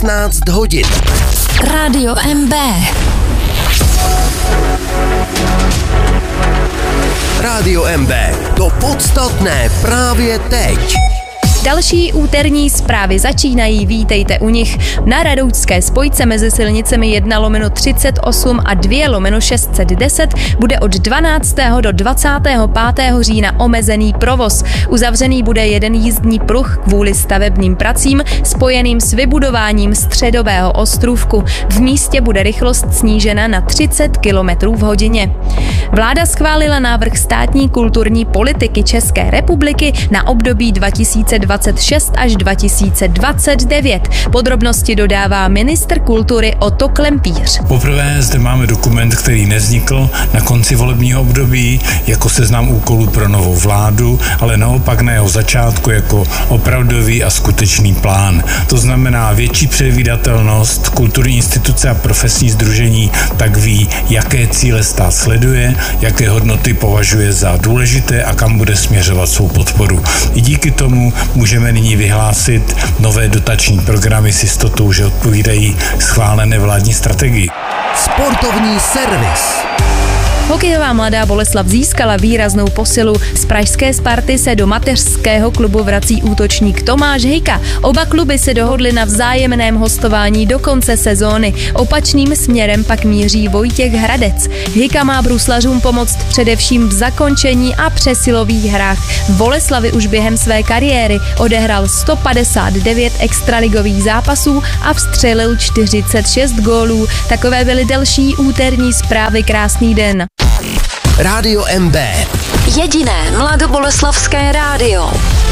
15 hodin. Rádio MB. Rádio MB. To podstatné právě teď. Další úterní zprávy začínají, vítejte u nich. Na Radoučské spojce mezi silnicemi 1/38 a 2/610 bude od 12. do 25. října omezený provoz. Uzavřený bude jeden jízdní pruh kvůli stavebním pracím spojeným s vybudováním středového ostrůvku. V místě bude rychlost snížena na 30 km v hodině. Vláda schválila návrh státní kulturní politiky České republiky na období 2026 až 2029. Podrobnosti dodává ministr kultury Otto Klempíř. Poprvé zde máme dokument, který nevznikl na konci volebního období jako seznam úkolů pro novou vládu, ale naopak na jeho začátku jako opravdový a skutečný plán. To znamená větší předvídatelnost, kulturní instituce a profesní sdružení tak ví, jaké cíle stát sleduje, jaké hodnoty považuje za důležité a kam bude směřovat svou podporu. I díky tomu můžeme nyní vyhlásit nové dotační programy s jistotou, že odpovídají schválené vládní strategii. Sportovní servis. Hokejová Mladá Boleslav získala výraznou posilu. Z pražské Sparty se do mateřského klubu vrací útočník Tomáš Hejka. Oba kluby se dohodly na vzájemném hostování do konce sezóny. Opačným směrem pak míří Vojtěch Hradec. Hejka má bruslařům pomoct především v zakončení a přesilových hrách. V Boleslavi už během své kariéry odehrál 159 extraligových zápasů a vstřelil 46 gólů. Takové byly další úterní zprávy. Krásný den. Rádio MB. Jediné mladoboleslavské rádio.